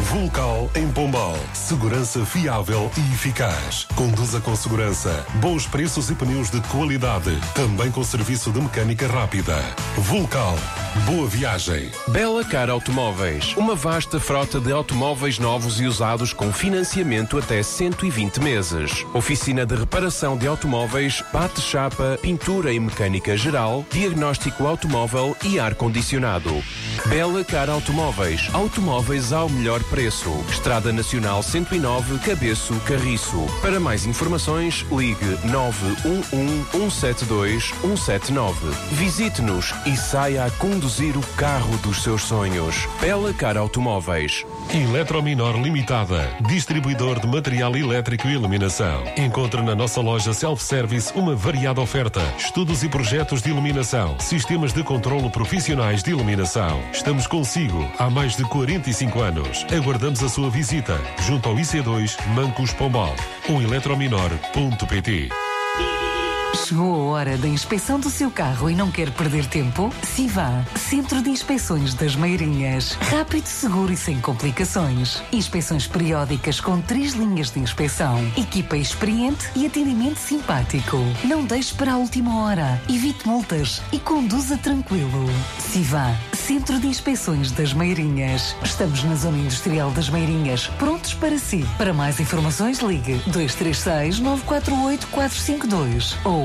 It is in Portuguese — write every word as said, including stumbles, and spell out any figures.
Vulcal em Pombal. Segurança fiável e eficaz. Conduza com segurança. Bons preços e pneus de qualidade. Também com serviço de mecânica rápida. Vulcal. Boa viagem. Bela Car Automóveis. Uma vasta frota de automóveis novos e usados com financiamento até cento e vinte meses. Oficina de reparação de automóveis, bate-chapa, pintura e mecânica geral, diagnóstico automóvel e ar-condicionado. Bela Car Automóveis. Automóveis ao melhor preço. Estrada Nacional cento e nove, Cabeço, Carriço. Para mais informações, ligue nove um um, um sete dois, um sete nove. Visite-nos e saia a conduzir o carro dos seus sonhos. Bela Car Automóveis. Eletrominor Limitada. Distribuidor de material elétrico e iluminação. Encontra na nossa loja self-service uma variada oferta. Estudos e projetos de iluminação. Sistemas de controlo profissionais de iluminação. Estamos consigo há mais de quarenta e cinco anos. Aguardamos a sua visita junto ao I C dois Mancos Pombal ou eletrominor ponto pt. Chegou a hora da inspeção do seu carro e não quer perder tempo? Sivan, Centro de Inspeções das Meirinhas. Rápido, seguro e sem complicações. Inspeções periódicas com três linhas de inspeção. Equipa experiente e atendimento simpático. Não deixe para a última hora. Evite multas e conduza tranquilo. Sivan, Centro de Inspeções das Meirinhas. Estamos na Zona Industrial das Meirinhas, prontos para si. Para mais informações, ligue dois três seis, nove quatro oito, quatro cinco dois ou